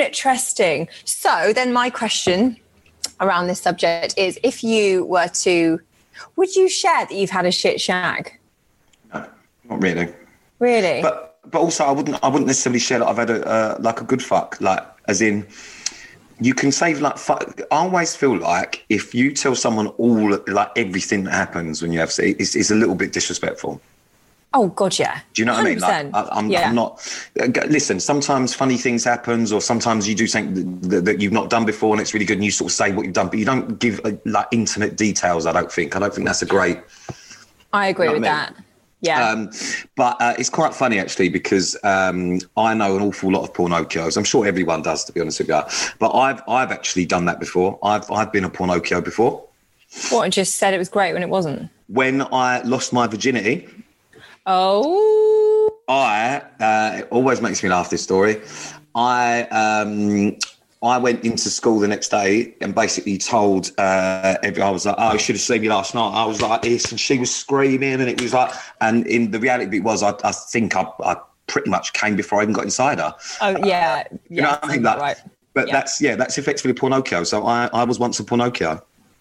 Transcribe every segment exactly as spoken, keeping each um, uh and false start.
Interesting. So then my question around this subject is, if you were to, would you share that you've had a shit shag? No, not really. Really? But but also I wouldn't I wouldn't necessarily share that I've had a uh, like a good fuck, like as in you can save like fuck. I always feel like if you tell someone all like everything that happens when you have sex, it's, it's a little bit disrespectful. Oh God, yeah. Do you know what I mean? Like, I, I'm, yeah. I'm not. Listen, sometimes funny things happens, or sometimes you do something that, that you've not done before, and it's really good, and you sort of say what you've done, but you don't give uh, like intimate details. I don't think. I don't think that's a great. I agree you know with I mean? that. Yeah. Um, but uh, it's quite funny actually, because um, I know an awful lot of pornocchios. I'm sure everyone does, to be honest with you. But I've I've actually done that before. I've I've been a pornocchio before. What? And just said it was great when it wasn't. When I lost my virginity. Oh. I, uh, it always makes me laugh, this story. I um, I went into school the next day and basically told uh, every, I was like, oh, you should have seen me last night. I was like this, and she was screaming, and it was like, and in the reality bit was, I, I think I, I pretty much came before I even got inside her. Oh, yeah. Uh, you yeah, know what I mean? Like, right. But yeah. that's, yeah, that's effectively a pornocchio. So I, I was once a pornocchio.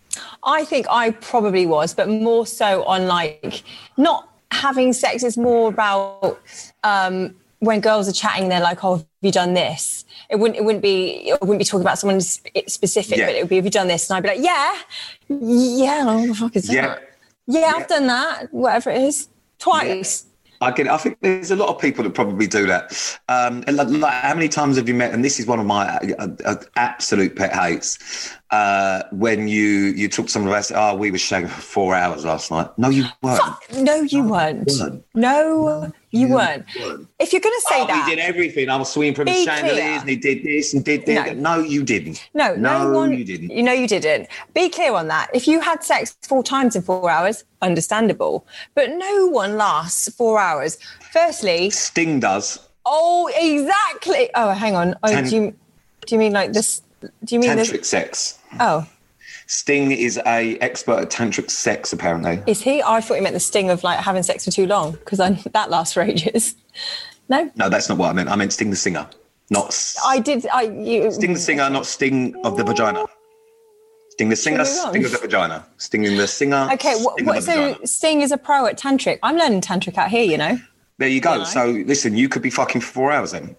I think I probably was, but more so on like, not having sex, is more about um, when girls are chatting, they're like, oh, have you done this? It wouldn't, it wouldn't be, it wouldn't be talking about someone specific, yeah. but it would be, have you done this? And I'd be like, yeah, yeah, what the fuck is that? Yeah, yeah, yeah. I've done that, whatever it is, twice. Yeah. I get it. I think there's a lot of people that probably do that. Um, like, like, how many times have you met? And this is one of my uh, uh, absolute pet hates. Uh, when you you talk to someone about, oh, we were shagging for four hours last night. No, you weren't. Fuck, no, you no, weren't. weren't. No, you, you weren't. weren't. If you're going to say oh, that, we did everything. I was swinging from the chandeliers, and he did this and did that. No, no you didn't. No, no, no one, you didn't. You know, you didn't. Be clear on that. If you had sex four times in four hours, understandable. But no one lasts four hours. Firstly, Sting does. Oh, exactly. Oh, hang on. Oh, Tan- do you do you mean like this? Do you mean tantric this? sex? Oh, Sting is a expert at tantric sex, apparently. Is he? I thought he meant the sting of like having sex for too long, because that lasts for ages. No, no, that's not what I meant. I meant Sting the singer, not. I did. I you Sting the singer, not Sting of the vagina. Sting the singer, Sting of the vagina. Sting the singer. Okay, what, what, so vagina. Sting is a pro at tantric. I'm learning tantric out here, you know. There you go. You know? So listen, you could be fucking for four hours then.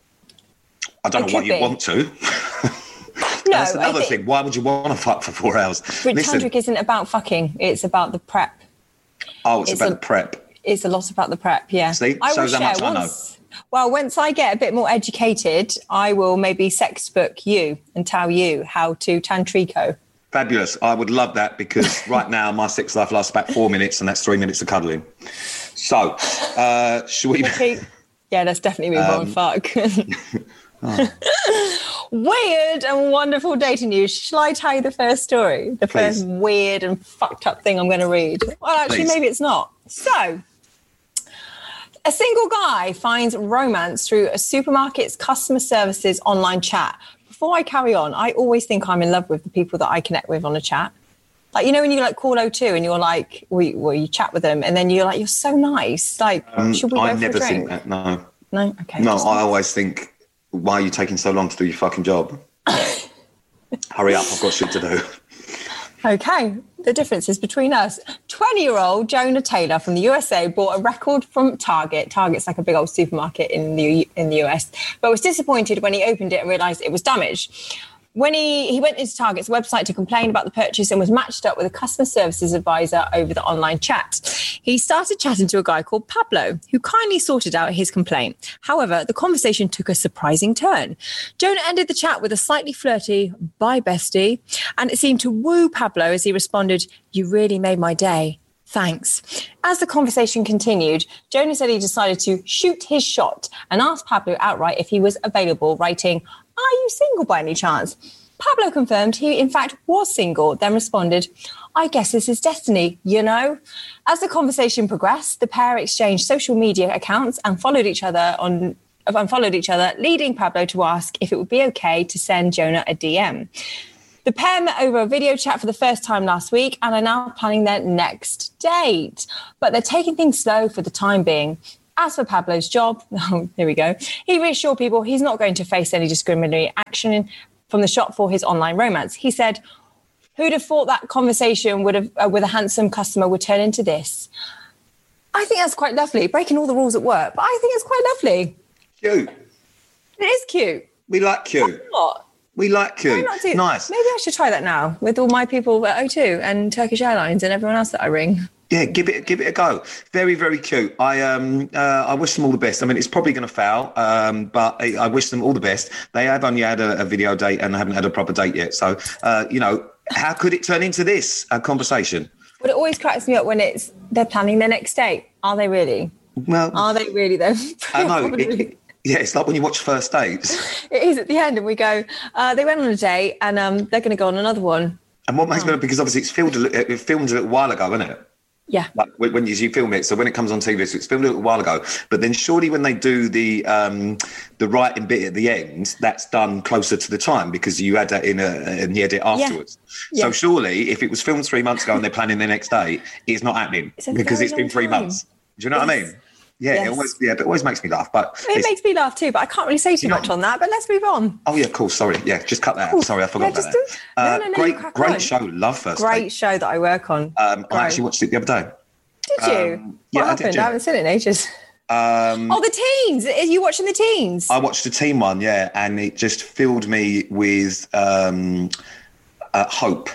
I don't I know why you want to. No, that's another think, thing. Why would you want to fuck for four hours? But listen, tantric isn't about fucking. It's about the prep. Oh, it's, it's about a, the prep. It's a lot about the prep, yeah. See, I shows will how much share. I know. Once, well, once I get a bit more educated, I will maybe sex book you and tell you how to tantrico. Fabulous. I would love that, because right now my sex life lasts about four minutes, and that's three minutes of cuddling. So, uh, should we... Okay. Yeah, that's definitely me um, fuck. oh. Weird and wonderful dating news. Shall I tell you the first story? The Please. First weird and fucked up thing I'm going to read? Well, actually, Please. Maybe it's not. So, a single guy finds romance through a supermarket's customer services online chat. Before I carry on, I always think I'm in love with the people that I connect with on a chat. Like, you know, when you like call O two and you're like, well, you, well, you chat with them, and then you're like, you're so nice. Like, um, should we go I for never a drink? think that, no. No? Okay. No, I always think, why are you taking so long to do your fucking job? Hurry up, I've got shit to do. Okay, the differences between us. twenty-year-old Jonah Taylor from the U S A bought a record from Target. Target's like a big old supermarket in the in the U S, but was disappointed when he opened it and realised it was damaged. When he, he went into Target's website to complain about the purchase and was matched up with a customer services advisor over the online chat. He started chatting to a guy called Pablo, who kindly sorted out his complaint. However, the conversation took a surprising turn. Jonah ended the chat with a slightly flirty, bye bestie, and it seemed to woo Pablo as he responded, "You really made my day. Thanks." As the conversation continued, Jonah said he decided to shoot his shot and asked Pablo outright if he was available, writing, "Are you single by any chance?" Pablo confirmed he, in fact, was single, then responded, "I guess this is destiny, you know?" As the conversation progressed, the pair exchanged social media accounts and followed each other on unfollowed each other, leading Pablo to ask if it would be okay to send Jonah a D M. The pair met over a video chat for the first time last week and are now planning their next date. But they're taking things slow for the time being. As for Pablo's job, oh, here we go. He reassured people he's not going to face any discriminatory action from the shop for his online romance. He said, "Who'd have thought that conversation would have uh, with a handsome customer would turn into this?" I think that's quite lovely. Breaking all the rules at work, but I think it's quite lovely. Cute. It is cute. We like cute. What? We like cute. Why not do- Nice. Maybe I should try that now with all my people at O two and Turkish Airlines and everyone else that I ring. Yeah, give it give it a go. Very, very cute. I um uh, I wish them all the best. I mean, it's probably going to fail, um, but I, I wish them all the best. They have only had a, a video date and haven't had a proper date yet. So, uh, you know, how could it turn into this, a conversation? But it always cracks me up when it's they're planning their next date. Are they really? Well, Are they really though? I know. It, yeah, it's like when you watch First Dates. It is at the end, and we go, uh, they went on a date, and um, they're going to go on another one. And what makes Oh. me, because obviously it's filmed a, li- it filmed a little while ago, isn't it? Yeah. Like when, when you, you film it, so when it comes on T V, so it's filmed a little while ago. But then surely when they do the um, the writing bit at the end, that's done closer to the time because you add that in, a, in the edit afterwards. Yeah. So surely if it was filmed three months ago and they're planning their next date, it's not happening It's a because very it's been long three time. months. Do you know what I Yes. mean? Yeah, Yes. it always yeah, but it always makes me laugh. But It it's- makes me laugh too, but I can't really say too You know- much on that. But let's move on. oh yeah, cool. Sorry, yeah, just cut that Cool. out. Sorry, I forgot Yeah, about just that. do- no, Uh, no, no, you great, crack great on. show. Love First Great Date. show that I work on. Um, I Great. actually watched it the other day. Did you? um, yeah, what I did, happened? yeah. I haven't seen it in ages. Um, Oh, the teens. Are you watching the teens? I watched the team one, yeah, and it just filled me with um, uh, hope.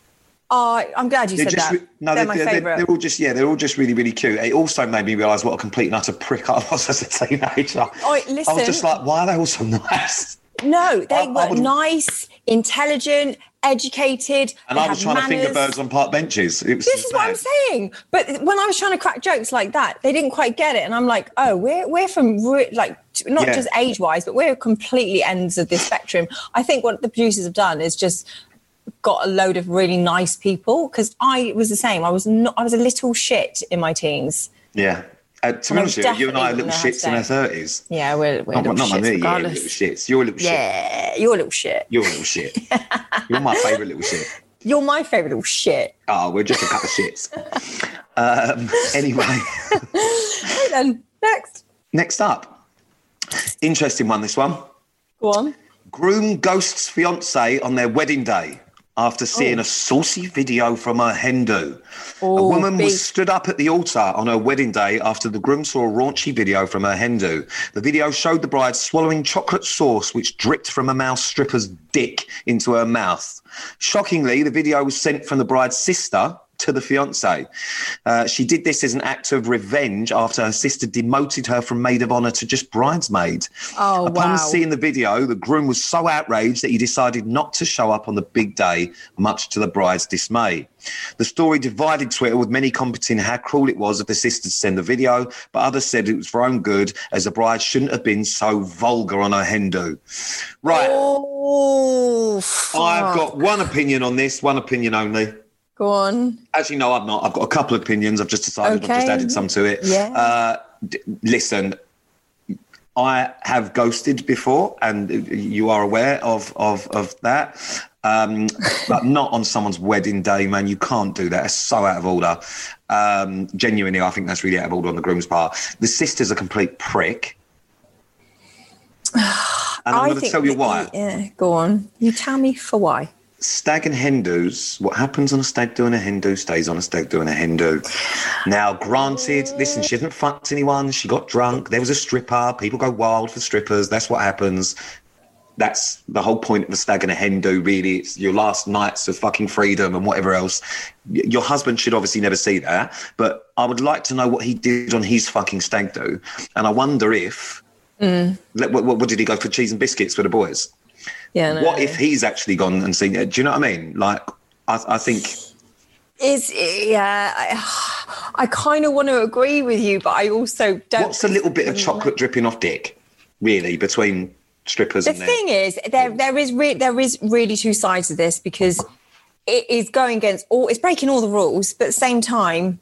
Oh, I'm glad you They're said just that. re- no, they're, they're, my they're, favourite. they're all just yeah, they're all just really, really cute. It also made me realise what a complete and utter prick I was as a teenager. Oh, I listen. was just like, why are they all so nice? No, they I- I were would- nice, intelligent, educated. And they I was had trying to finger manners. birds on park benches. It was This is what I'm bad. saying. But when I was trying to crack jokes like that, they didn't quite get it. And I'm like, oh, we're we're from re- like not Yeah. just age wise, but we're completely ends of this spectrum. I think what the producers have done is just got a load of really nice people because I was the same. I was not. I was a little shit in my teens. Yeah. Uh, to be And I honest with you, you and I are definitely little wouldn't know how to shits in our say thirties. Yeah, we're, we're Not, little not shits my me, yeah, regardless. little shits. You're a little shit. Yeah, you're a little shit. You're a little shit. You're my favourite little shit. You're my favourite little shit. Oh, we're just a couple of shits. Um, anyway, Right then, next. next up. Interesting one, this one. Go on. Groom ghosts fiancé on their wedding day after seeing Oh. a saucy video from her hen do. a Oh, woman was beef. stood up at the altar on her wedding day after the groom saw a raunchy video from her hen do. The video showed the bride swallowing chocolate sauce which dripped from a mouse stripper's dick into her mouth. Shockingly, the video was sent from the bride's sister to the fiancé. Uh, she did this as an act of revenge after her sister demoted her from maid of honour to just bridesmaid. Oh, Upon wow. seeing the video, the groom was so outraged that he decided not to show up on the big day, much to the bride's dismay. The story divided Twitter, with many commenting how cruel it was of the sister to send the video, but others said it was for her own good, as the bride shouldn't have been so vulgar on her hen do. Right, Oh, fuck. I've got one opinion on this, one opinion only. Go on. Actually, no, I've not. I've got a couple of opinions. I've just decided I've just Okay. added some to it. Yeah. Uh, d- listen, I have ghosted before, and you are aware of of, of that. Um, but not on someone's wedding day, man. You can't do that. It's so out of order. Um, genuinely, I think that's really out of order on the groom's part. The sister's a complete prick. And I'm I going to think tell you that- why. Yeah, go on. You tell me for why. Stag and hen do's, what happens on a stag doing a hen do stays on a stag doing a hen do. Now, granted, listen, she hasn't fucked anyone. She got drunk. There was a stripper. People go wild for strippers. That's what happens. That's the whole point of a stag and a hen do, really. It's your last nights of fucking freedom and whatever else. Y- Your husband should obviously never see that. But I would like to know what he did on his fucking stag do. And I wonder if... Mm. What, what, what did he go for? Cheese and biscuits for the boys? Yeah, no. What if he's actually gone and seen it? Do you know what I mean? Like, I, I think... Is yeah, I, I kind of want to agree with you, but I also don't. What's a little bit of chocolate dripping off dick, really, between strippers The and their- thing is, there there is re- there is really two sides to this because it is going against all. It's breaking all the rules, but at the same time.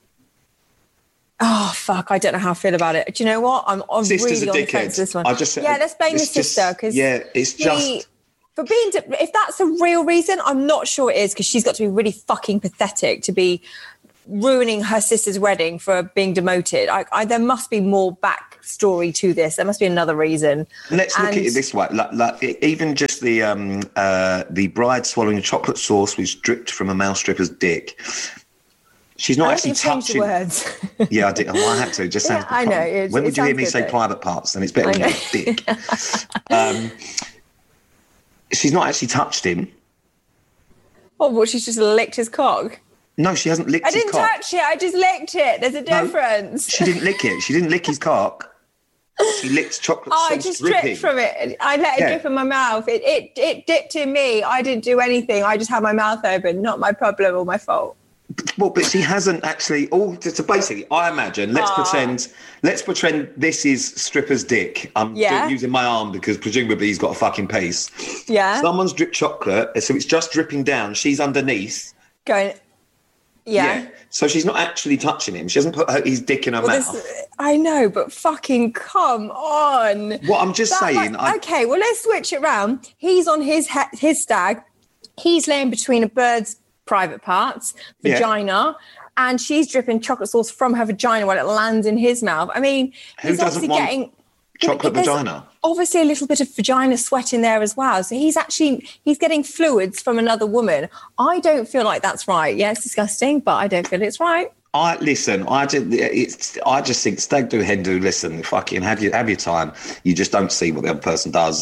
Oh fuck! I don't know how I feel about it. Do you know what? I'm, I'm Sister's really a on the dickhead. fence with this one. I just- yeah, let's blame the it's just- sister because yeah, it's just- for being. If that's the real reason, I'm not sure it is because she's got to be really fucking pathetic to be ruining her sister's wedding for being demoted. I, I, there must be more backstory to this. There must be another reason. Let's and, look at it this way. Like, like even just the um, uh, the bride swallowing chocolate sauce was dripped from a mouse stripper's dick. She's not I actually touching. The words. Yeah, I did. Well, I had to. Just yeah, I know. It, when it would you hear me good, say though. private parts? Then it's better when you're dick. um, she's not actually touched him. Oh, what? She's just licked his cock. No, she hasn't licked I his didn't cock. touch it. I just licked it. There's a difference. No, she didn't lick it. She didn't lick his cock. She licked chocolate Oh, sauce I just dripping. dripped from it. I let it Yeah. drip in my mouth. It, it it dipped in me. I didn't do anything. I just had my mouth open. Not my problem or my fault. Well, but she hasn't actually. All so basically, I imagine. Let's Ah. pretend. Let's pretend this is stripper's dick. I'm Yeah. do- using my arm because presumably he's got a fucking piece. Yeah. Someone's dripped chocolate, so it's just dripping down. She's underneath. Going. Yeah. So she's not actually touching him. She hasn't put her, his dick in her Well, mouth. this, I know, but fucking come on. What I'm just That, saying. like, I, okay, well, let's switch it round. He's on his he- his stag. He's laying between a bird's private parts, Yeah. vagina, and she's dripping chocolate sauce from her vagina while it lands in his mouth. I mean, Who he's doesn't obviously want getting chocolate there's vagina? Obviously, a little bit of vagina sweat in there as well. So he's actually he's getting fluids from another woman. I don't feel like that's right. Yeah, it's disgusting, but I don't feel it's right. I listen. I just, it's. I just think stag do, hen do. Listen, fucking have your have your time. You just don't see what the other person does.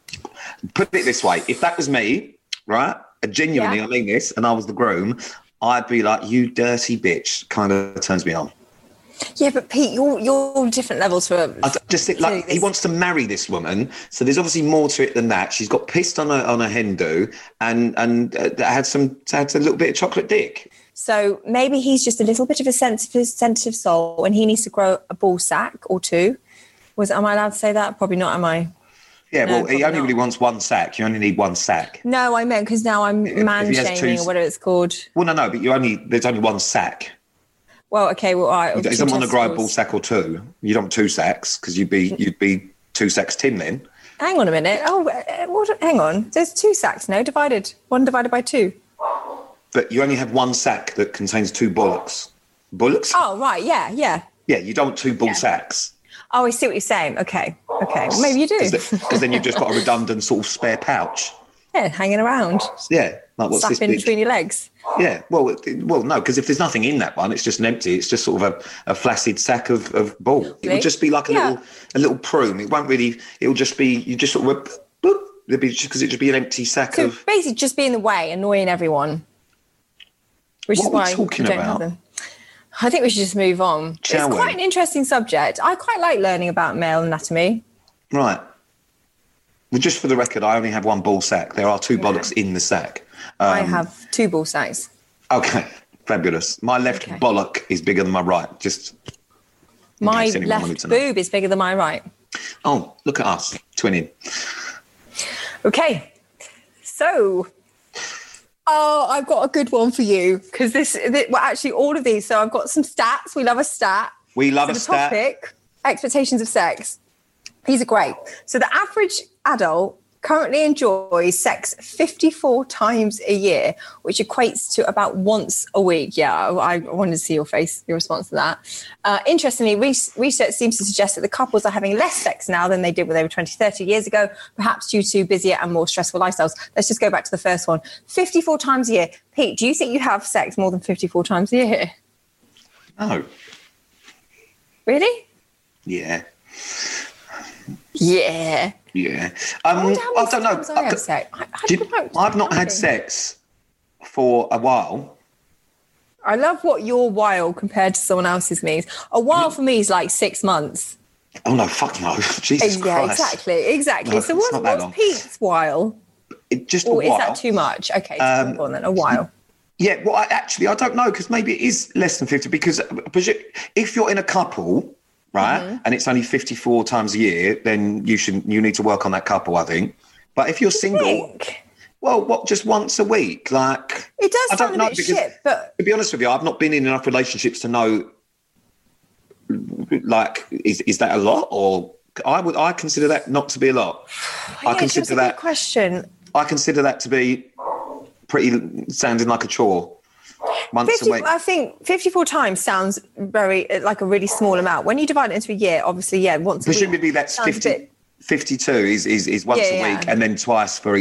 Put it this way: if that was me, right, genuinely, Yeah. I mean this, and I was the groom, I'd be like, "You dirty bitch," kind of turns me on. Yeah, but Pete, you're you're different levels for. I just think like he wants to marry this woman, so there's obviously more to it than that. She's got pissed on a on a hen do, and and uh, had some had a little bit of chocolate dick. So maybe he's just a little bit of a sensitive, sensitive soul, and he needs to grow a ball sack or two. Was am I allowed to say that? Probably not. Am I? Yeah, No, well, he probably only not. really wants one sack. You only need one sack. No, I meant because now I'm man he has two shaming s- or whatever it's called. Well, no, no, but you only there's only one sack. Well, okay, well, all right. You two don't want to grow a ball testicles. sack or two. You don't want two sacks because you'd be you'd be two sacks tin then. Hang on a minute. Oh, uh, what, hang on. There's two sacks, no? Divided. One divided by two. But you only have one sack that contains two bullocks. Bullocks? Oh, right. Yeah, yeah. Yeah, you don't want two bull Yeah. sacks. Oh, I see what you're saying. Okay. Okay. Well, maybe you do. Because then you've just got a redundant sort of spare pouch. Yeah, hanging around. Yeah. Like what's this Slapping big? between your legs. Yeah. Well, it- well, no, because if there's nothing in that one, it's just an empty. It's just sort of a, a flaccid sack of, of ball. It will just be like a Yeah. little a little prune. It won't really. It will just be you just sort of boop, boop. It'll be because it just be an empty sack So of. basically just be in the way, annoying everyone. Which What is are we why talking you don't about? have them. I think we should just move on. Shall it's we? quite an interesting subject. I quite like learning about male anatomy. Right. Well, just for the record, I only have one ball sack. There are two bollocks in the sack. Um, I have two ball sacks. Okay, fabulous. My left Okay. bollock is bigger than my right. Just in My case anyone wanted left to know. boob is bigger than my right. Oh, look at us twinning. Okay. So, oh, I've got a good one for you because this, this, well, actually, all of these. So, I've got some stats. We love a stat. We love So a the stat. topic, expectations of sex. These are great. So, the average adult currently enjoys sex fifty-four times a year, which equates to about once a week. Yeah, I, I wanted to see your face, your response to that. Uh, interestingly, re- research seems to suggest that the couples are having less sex now than they did with over twenty, thirty years ago, perhaps due to busier and more stressful lifestyles. Let's just go back to the first one. fifty-four times a year. Pete, do you think you have sex more than fifty-four times a year? Oh, Really? yeah. Yeah. Yeah. Um, I wonder how many I don't know. times I have sex. I, I Did- don't know. I've not had Nothing. sex for a while. I love what your while compared to someone else's means. A while for me is like six months. Oh, no, fuck no. Jesus yeah, Christ. exactly, exactly. No, so it's what's, not that what's long. Pete's while? It, just a Or is while. that too much? Okay, Um, go on then, a while. Yeah, well, I, actually, I don't know because maybe it is less than fifty because presu- if you're in a couple, right, Mm-hmm. and it's only fifty-four times a year, then you should you need to work on that couple, I think. But if you're single, Think? well, what, just once a week? Like, It does I sound don't a know bit because, shit, but to be honest with you, I've not been in enough relationships to know, like, is, is that a lot or I would I consider that not to be a lot. yeah, I it's just consider a that good question. I consider that to be pretty sounding like a chore. once fifty, a week. I think fifty-four times sounds very like a really small amount. When you divide it into a year, obviously, yeah, once a week. Presumably that's fifty, bit... fifty-two is, is, is once yeah, a week yeah. and then twice for